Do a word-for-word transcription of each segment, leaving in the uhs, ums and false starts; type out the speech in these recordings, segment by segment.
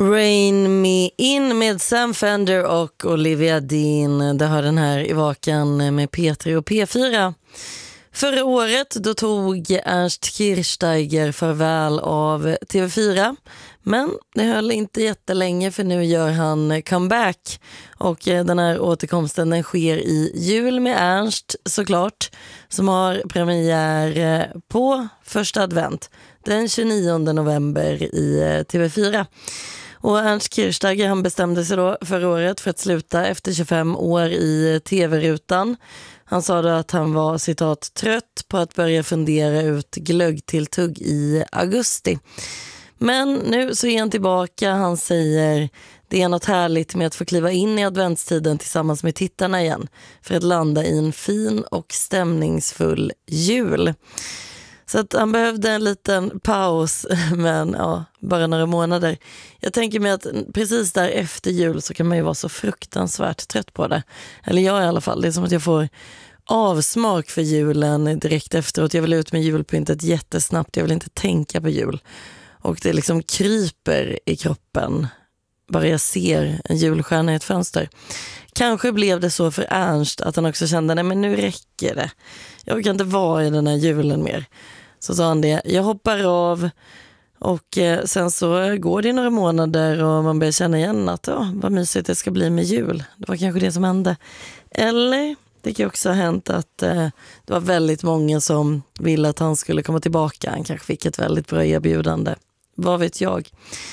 Rain Me In med Sam Fender och Olivia Dean. Det har den här i vakan med P tre och P fyra. Förra året då tog Ernst Kirchsteiger farväl av T V fyra. Men det höll inte jättelänge, för nu gör han comeback. Och den här återkomsten den sker i jul med Ernst såklart, som har premiär på första advent den tjugonionde november i T V fyra. Och Ernst Kirchsteiger han bestämde sig då förra året för att sluta efter tjugofem år i tv-rutan. Han sa då att han var citat trött på att börja fundera ut glöggtilltugg i augusti. Men nu så är han tillbaka. Han säger det är något härligt med att få kliva in i adventstiden tillsammans med tittarna igen för att landa i en fin och stämningsfull jul. Så att han behövde en liten paus, men ja, bara några månader. Jag tänker mig att precis där efter jul så kan man ju vara så fruktansvärt trött på det. Eller jag i alla fall. Det är som att jag får avsmak för julen direkt efteråt. Jag vill ut med julpyntet jättesnabbt. Jag vill inte tänka på jul. Och det liksom kryper i kroppen bara jag ser en julstjärna i ett fönster. Kanske blev det så för Ernst att han också kände, nej men nu räcker det. Jag kan inte vara i den här julen mer. Så sa han det, jag hoppar av. Och eh, sen så går det några månader och man börjar känna igen att ja, vad mysigt det ska bli med jul. Det var kanske det som hände. Eller det kan också ha hänt att eh, det var väldigt många som ville att han skulle komma tillbaka. Han kanske fick ett väldigt bra erbjudande. Vad vet jag?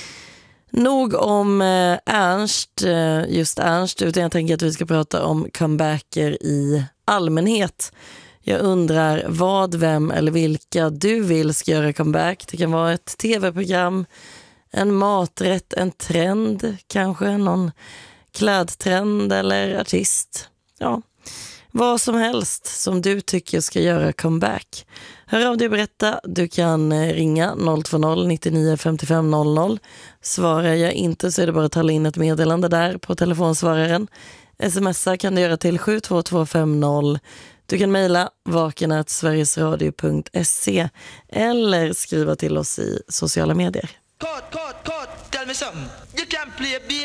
Nog om eh, Ernst, eh, just Ernst, utan jag tänker att vi ska prata om comebacker i allmänhet. Jag undrar vad, vem eller vilka du vill ska göra comeback. Det kan vara ett tv-program, en maträtt, en trend, kanske någon klädtrend eller artist. Ja, vad som helst som du tycker ska göra comeback. Hör av dig och berätta. Du kan ringa noll två noll nittionio femtiofem noll noll. Svarar jag inte så är det bara att tala in ett meddelande där på telefonsvararen. Smsa kan du göra till sju två två fem noll. Du kan mejla vaken at sverigesradio punkt se eller skriva till oss i sociala medier. Cut, cut, cut. Tell me something. You can't play a